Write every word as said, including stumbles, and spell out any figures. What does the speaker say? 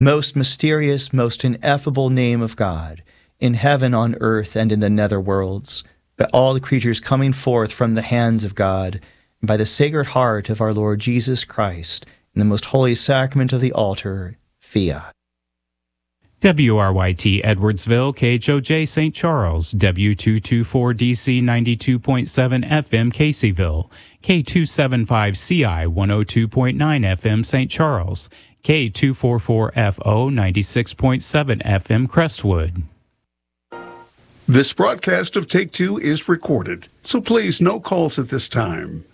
Most mysterious, most ineffable name of God, in heaven, on earth, and in the nether worlds, by all the creatures coming forth from the hands of God, and by the Sacred Heart of our Lord Jesus Christ, in the most holy sacrament of the altar, Fiat. W R Y T Edwardsville, K H O J Saint Charles, W two twenty-four D C ninety-two point seven F M Caseyville, K two seventy-five C I one oh two point nine F M Saint Charles, K two forty-four F O ninety-six point seven F M Crestwood. This broadcast of Take Two is recorded, so please no calls at this time.